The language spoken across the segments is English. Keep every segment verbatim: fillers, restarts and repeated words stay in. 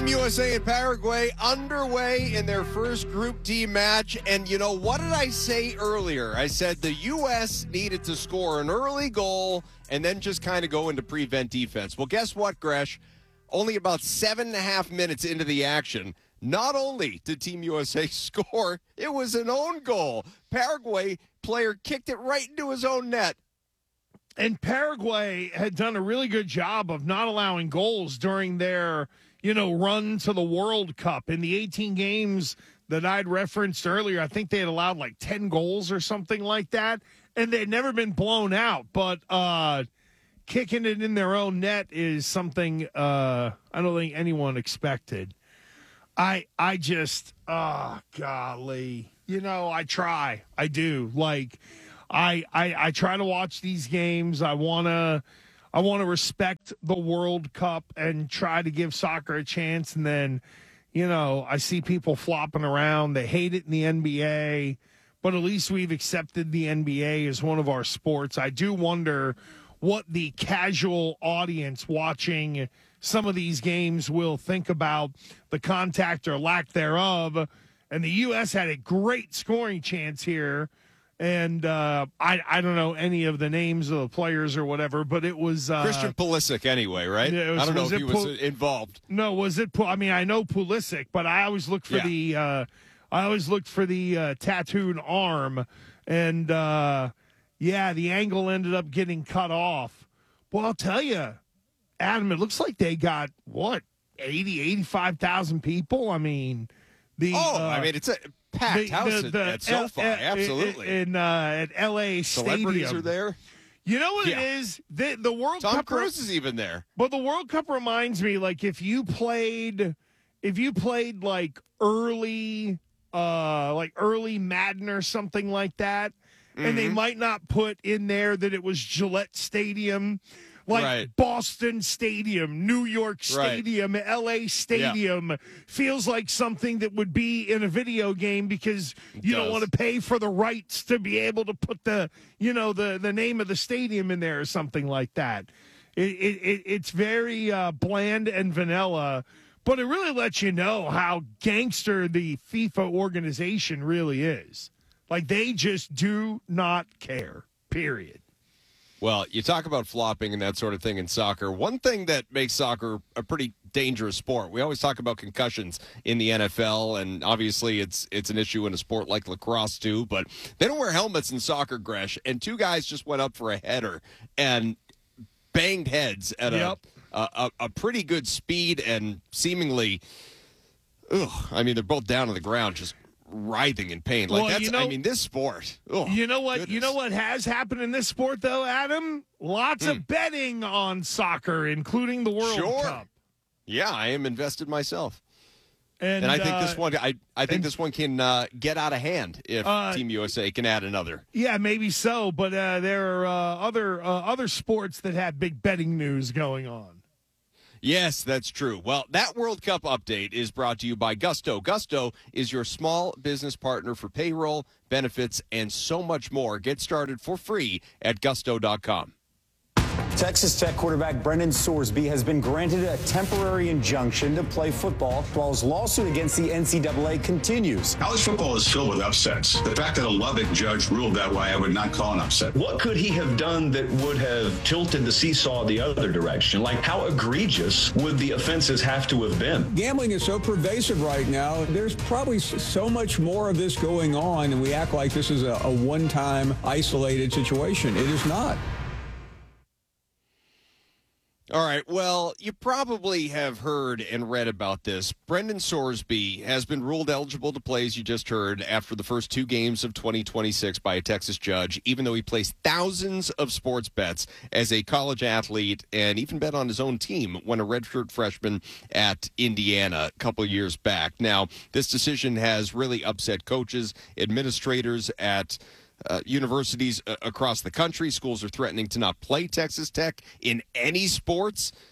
Team U S A and Paraguay underway in their first Group D match. And, you know, what did I say earlier? I said the U S needed to score an early goal and then just kind of go into prevent defense. Well, guess what, Gresh? Only about seven and a half minutes into the action, not only did Team U S A score, it was an own goal. Paraguay player kicked it right into his own net. And Paraguay had done a really good job of not allowing goals during their, you know, run to the World Cup. In the eighteen games that I'd referenced earlier, I think they had allowed like ten goals or something like that. And they'd never been blown out. But uh, kicking it in their own net is something uh, I don't think anyone expected. I I just, oh, golly. You know, I try. I do. Like, I, I I try to watch these games. I wanna I wanna respect the World Cup and try to give soccer a chance. And then, you know, I see people flopping around. They hate it in the N B A, but at least we've accepted the N B A as one of our sports. I do wonder what the casual audience watching some of these games will think about the contact or lack thereof. And the U S had a great scoring chance here. And uh, I I don't know any of the names of the players or whatever, but it was uh, Christian Pulisic anyway, right? Was, I don't know if he was Pul- involved. No, was it? I mean, I know Pulisic, but I always look for yeah. the uh, I always looked for the uh, tattooed arm, and uh, yeah, the angle ended up getting cut off. Well, I'll tell you, Adam, it looks like they got what eighty, eighty-five thousand people. I mean, the oh, uh, I mean, it's a packed the, house the, the, at SoFi, L- absolutely. In uh, at L A Celebrities Stadium. are there. You know what yeah. it is? The, the World Tom Cup. Cruise is even there. But the World Cup reminds me, like, if you played, if you played like early, uh, like early Madden or something like that, mm-hmm. and they might not put in there that it was Gillette Stadium. Like right. Boston Stadium, New York Stadium, right. L A Stadium yeah. feels like something that would be in a video game because it you does. don't want to pay for the rights to be able to put the, you know, the, the name of the stadium in there or something like that. It, it, it it's very uh, bland and vanilla, but it really lets you know how gangster the FIFA organization really is. Like they just do not care, period. Well, you talk about flopping and that sort of thing in soccer. One thing that makes soccer a pretty dangerous sport, we always talk about concussions in the N F L, and obviously it's it's an issue in a sport like lacrosse too, but they don't wear helmets in soccer, Gresh, and two guys just went up for a header and banged heads at yep. a, a a pretty good speed and seemingly, ugh, I mean, they're both down on the ground just writhing in pain. Like well, that's you know, I mean, this sport. Oh, you know what goodness. you know what has happened in this sport though, Adam? Lots hmm. of betting on soccer, including the World sure. Cup. Yeah, I am invested myself. And, and I think uh, this one I, I think and, this one can uh, get out of hand if uh, Team U S A can add another. Yeah, maybe so, but uh, there are uh, other uh, other sports that have big betting news going on. Yes, that's true. Well, that World Cup update is brought to you by Gusto. Gusto is your small business partner for payroll, benefits, and so much more. Get started for free at gusto dot com. Texas Tech quarterback Brendan Sorsby has been granted a temporary injunction to play football while his lawsuit against the N C double A continues. College football is filled with upsets. The fact that a Lubbock judge ruled that way, I would not call an upset. What could he have done that would have tilted the seesaw the other direction? Like, how egregious would the offenses have to have been? Gambling is so pervasive right now. There's probably so much more of this going on, and we act like this is a, a one-time isolated situation. It is not. All right, well, you probably have heard and read about this. Brendan Sorsby has been ruled eligible to play, as you just heard, after the first two games of twenty twenty-six by a Texas judge, even though he placed thousands of sports bets as a college athlete and even bet on his own team when a redshirt freshman at Indiana a couple of years back. Now, this decision has really upset coaches, administrators at Uh, universities uh, across the country. Schools are threatening to not play Texas Tech in any sports.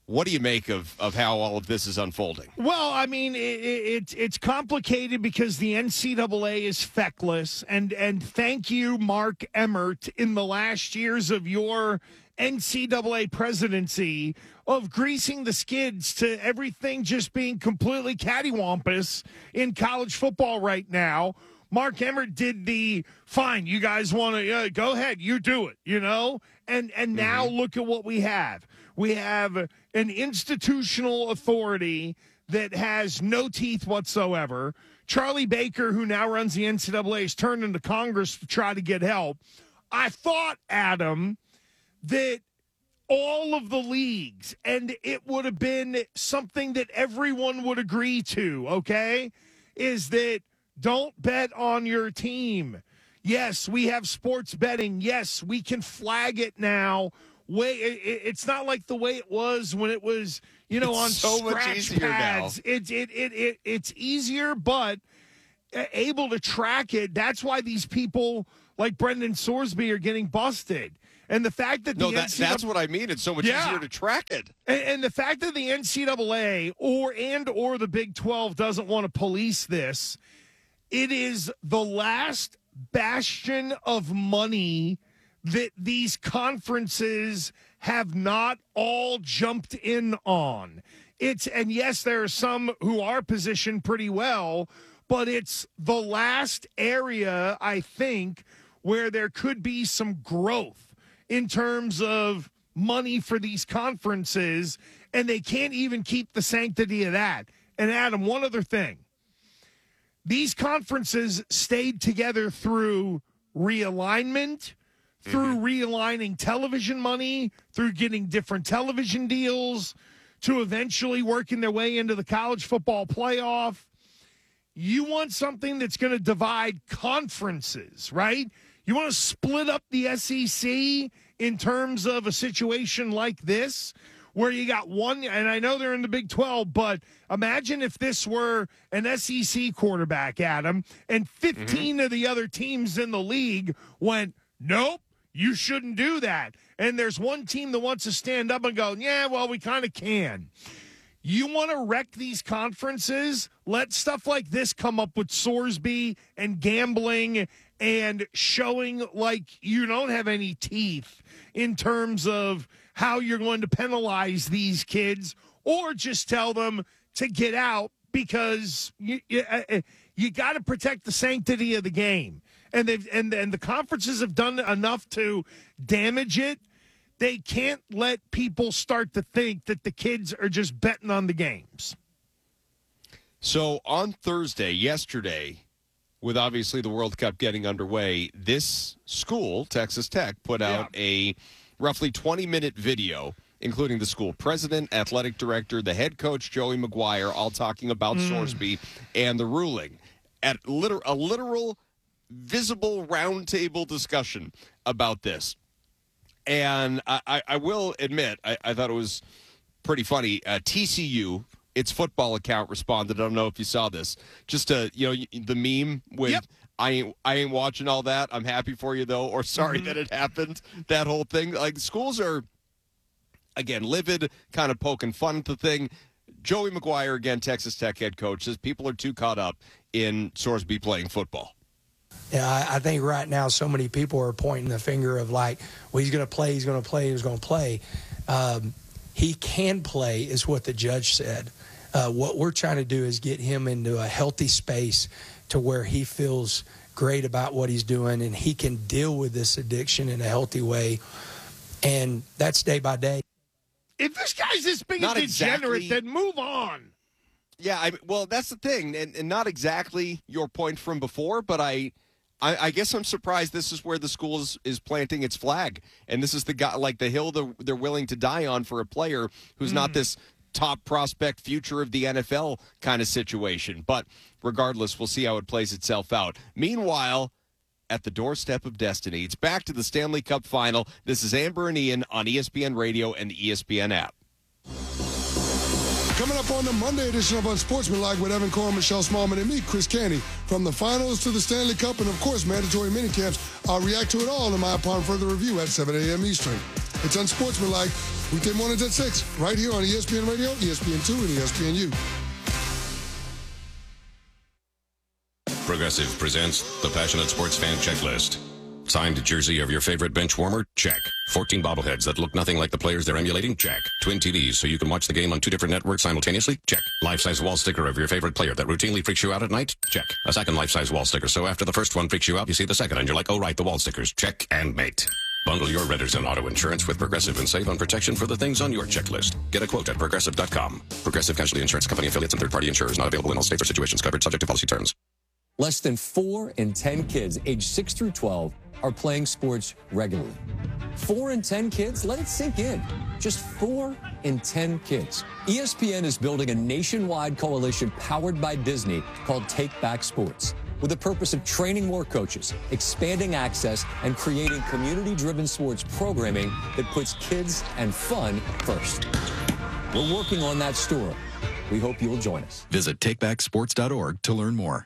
What do you make of, of how all of this is unfolding? Well, I mean, it, it, it's complicated because the N C double A is feckless. And, and thank you, Mark Emmert, in the last years of your N C double A presidency of greasing the skids to everything just being completely cattywampus in college football right now. Mark Emmert did the, fine, you guys want to, uh, go ahead, you do it, you know? And, and now mm-hmm. look at what we have. We have an institutional authority that has no teeth whatsoever. Charlie Baker, who now runs the N C double A, has turned into Congress to try to get help. I thought, Adam, that all of the leagues, and it would have been something that everyone would agree to, okay, is that don't bet on your team. Yes, we have sports betting. Yes, we can flag it now. Way, it, it's not like the way it was when it was, you know, it's on so scratch much easier pads. Now. It, it, it, it, it's easier, but able to track it. That's why these people like Brendan Sorsby are getting busted. And the fact that the no, that, N C double A, that's what I mean. It's so much yeah. easier to track it. And, and the fact that the N C double A or and or the Big twelve doesn't want to police this, it is the last bastion of money that these conferences have not all jumped in on. It's and yes, there are some who are positioned pretty well, but it's the last area, I think, where there could be some growth in terms of money for these conferences, and they can't even keep the sanctity of that. And Adam, one other thing. These conferences stayed together through realignment, through mm-hmm. realigning television money, through getting different television deals, to eventually working their way into the college football playoff. You want something that's going to divide conferences, right? You want to split up the S E C in terms of a situation like this, where you got one, and I know they're in the Big twelve, but imagine if this were an S E C quarterback, Adam, and fifteen mm-hmm. of the other teams in the league went, nope, you shouldn't do that. And there's one team that wants to stand up and go, yeah, well, we kind of can. You want to wreck these conferences? Let stuff like this come up with Sorsby and gambling and showing like you don't have any teeth in terms of how you're going to penalize these kids, or just tell them to get out because you you, uh, you got to protect the sanctity of the game. And they've and and the conferences have done enough to damage it. They can't let people start to think that the kids are just betting on the games. So on Thursday, yesterday, with obviously the World Cup getting underway, this school, Texas Tech, put out yeah. a roughly twenty-minute video, including the school president, athletic director, the head coach, Joey McGuire, all talking about mm. Sorsby and the ruling. At liter- a literal, visible roundtable discussion about this. And I, I, I will admit, I, I thought it was pretty funny. Uh, T C U, its football account, responded. I don't know if you saw this. Just uh, you know, the meme with yep. I ain't I ain't watching all that. I'm happy for you though, or sorry mm-hmm. that it happened. That whole thing. Like schools are again livid, kind of poking fun at the thing. Joey McGuire, again, Texas Tech head coach, says people are too caught up in Sorsby playing football. Yeah, I, I think right now so many people are pointing the finger of like, well, he's going to play, he's going to play, he's going to play. Um, he can play is what the judge said. Uh, what we're trying to do is get him into a healthy space to where he feels great about what he's doing and he can deal with this addiction in a healthy way. And that's day by day. If this guy's this big a degenerate, exactly. then move on. Yeah, I, well, that's the thing, and, and not exactly your point from before, but I, I, I guess I'm surprised this is where the school is, is planting its flag, and this is the guy, like the hill they're, they're willing to die on for a player who's mm. not this top prospect, future of the N F L kind of situation. But regardless, we'll see how it plays itself out. Meanwhile, at the doorstep of destiny, it's back to the Stanley Cup Final. This is Amber and Ian on E S P N Radio and the E S P N app. Coming up on the Monday edition of Unsportsmanlike with Evan Cohen, Michelle Smallman, and me, Chris Canty. From the finals to the Stanley Cup and, of course, mandatory minicamps, I'll react to it all in my upon further review at seven a.m. Eastern. It's Unsportsmanlike Weekday mornings at six, right here on E S P N Radio, E S P N two, and E S P N U. Progressive presents the Passionate Sports Fan Checklist. Signed jersey of your favorite bench warmer? Check. fourteen bobbleheads that look nothing like the players they're emulating? Check. Twin T Vs so you can watch the game on two different networks simultaneously? Check. Life-size wall sticker of your favorite player that routinely freaks you out at night? Check. A second life-size wall sticker so after the first one freaks you out, you see the second and you're like, oh right, the wall stickers. Check and mate. Bundle your renters and auto insurance with Progressive and save on protection for the things on your checklist. Get a quote at Progressive dot com. Progressive Casualty Insurance Company affiliates and third-party insurers not available in all states or situations covered subject to policy terms. Less than four in ten kids aged six through twelve are playing sports regularly. Four in ten kids? Let it sink in. Just four in ten kids. E S P N is building a nationwide coalition powered by Disney called Take Back Sports, with the purpose of training more coaches, expanding access, and creating community-driven sports programming that puts kids and fun first. We're working on that story. We hope you'll join us. Visit take back sports dot org to learn more.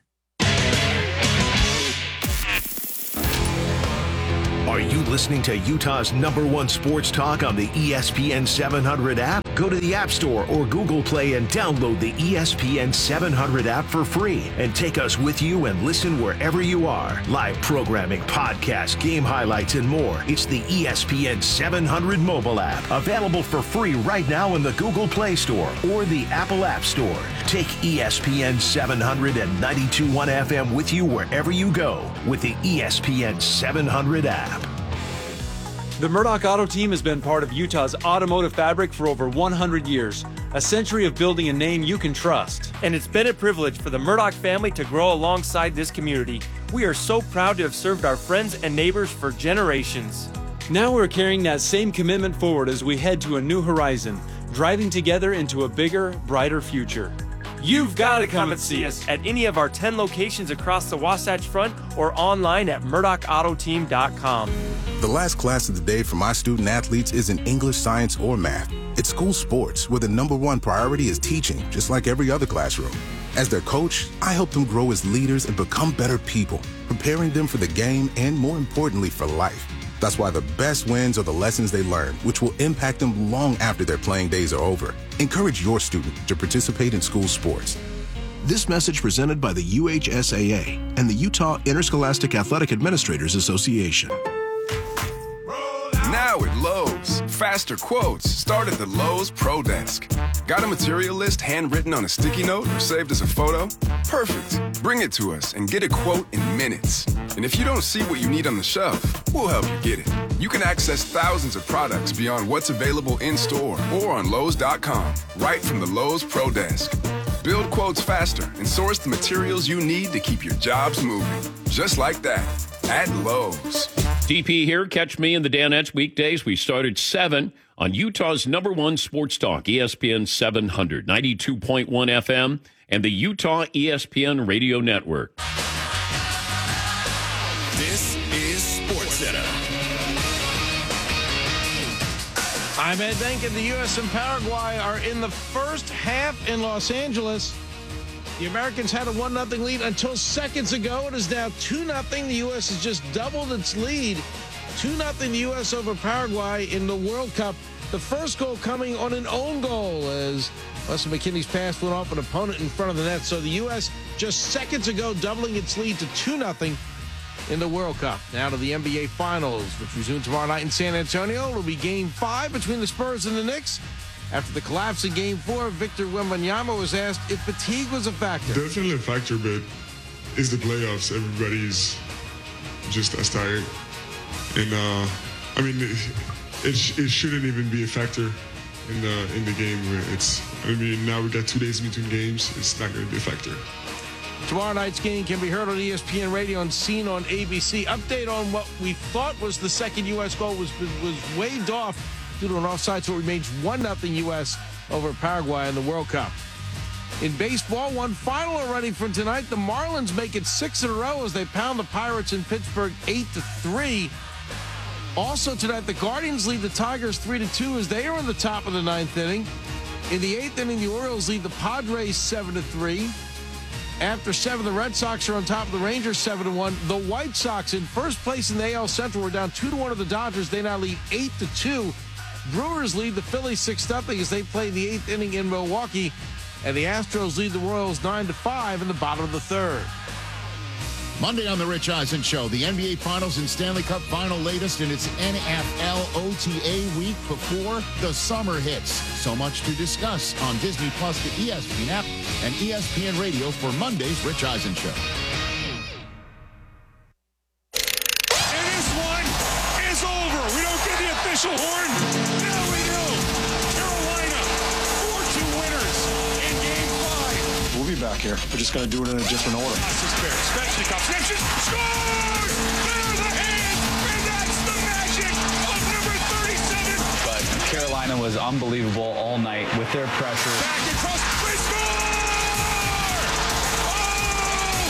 Are you listening to Utah's number one sports talk on the E S P N seven hundred app? Go to the App Store or Google Play and download the E S P N seven hundred app for free and take us with you and listen wherever you are. Live programming, podcasts, game highlights, and more. It's the E S P N seven hundred mobile app, available for free right now in the Google Play Store or the Apple App Store. Take E S P N seven hundred and ninety-two point one F M with you wherever you go with the E S P N seven hundred app. The Murdoch Auto Team has been part of Utah's automotive fabric for over one hundred years, a century of building a name you can trust. And it's been a privilege for the Murdoch family to grow alongside this community. We are so proud to have served our friends and neighbors for generations. Now we're carrying that same commitment forward as we head to a new horizon, driving together into a bigger, brighter future. You've got to come and see us at any of our ten locations across the Wasatch Front or online at murdoch auto team dot com. The last class of the day for my student athletes isn't English, science, or math. It's school sports, where the number one priority is teaching, just like every other classroom. As their coach, I help them grow as leaders and become better people, preparing them for the game and, more importantly, for life. That's why the best wins are the lessons they learn, which will impact them long after their playing days are over. Encourage your student to participate in school sports. This message presented by the U H S A A and the Utah Interscholastic Athletic Administrators Association. Now at Lowe's, faster quotes start at the Lowe's Pro Desk. Got a material list handwritten on a sticky note or saved as a photo? Perfect. Bring it to us and get a quote in minutes. And if you don't see what you need on the shelf, we'll help you get it. You can access thousands of products beyond what's available in-store or on Lowe's dot com, right from the Lowe's Pro Desk. Build quotes faster and source the materials you need to keep your jobs moving. Just like that, at Lowe's. T P here. Catch me in the Danettes weekdays. We start at seven on Utah's number one sports talk, E S P N seven hundred, ninety-two point one F M, and the Utah E S P N Radio Network. This is SportsCenter. I'm Ed Benkin. The U S and Paraguay are in the first half in Los Angeles. The Americans had a one nothing lead until seconds ago. It is now two nothing. The U S has just doubled its lead. two nothing the U S over Paraguay in the World Cup. The first goal coming on an own goal as Weston McKennie's pass went off an opponent in front of the net. So the U S just seconds ago doubling its lead to two nothing in the World Cup. Now to the N B A Finals, which resume tomorrow night in San Antonio. It'll be game five between the Spurs and the Knicks. After the collapse in game four, Victor Wembanyama was asked if fatigue was a factor. Definitely a factor, but it's the playoffs. Everybody's just as tired. And, uh, I mean, it, it, it shouldn't even be a factor in the, in the game. It's, I mean, now we got two days in between games. It's not going to be a factor. Tomorrow night's game can be heard on E S P N Radio and seen on A B C. Update on what we thought was the second U S goal was, was waved off due to an offside, so it remains one nothing U S over Paraguay in the World Cup. In baseball, one final already from tonight. The Marlins make it six in a row as they pound the Pirates in Pittsburgh eight to three. Also tonight, the Guardians lead the Tigers three to two as they are in the top of the ninth inning. In the eighth inning, the Orioles lead the Padres seven to three. After seven, the Red Sox are on top of the Rangers seven to one. The White Sox in first place in the A L Central were down two to one to the Dodgers. They now lead eight to two. Brewers lead the Phillies six nothing as they play the eighth inning in Milwaukee. And the Astros lead the Royals nine to five in the bottom of the third. Monday on the Rich Eisen Show, the N B A Finals and Stanley Cup Final latest in its N F L O T A week before the summer hits. So much to discuss on Disney Plus, the E S P N app, and E S P N Radio for Monday's Rich Eisen Show. And this one is over. We don't get the official horn. Now we do. Carolina, four two winners in game five. We'll be back here. We're just going to do it in a different order. Especially comes next. Scores! There the hand, and that's the magic of number thirty-seven. But Carolina was unbelievable all night with their pressure. Back across.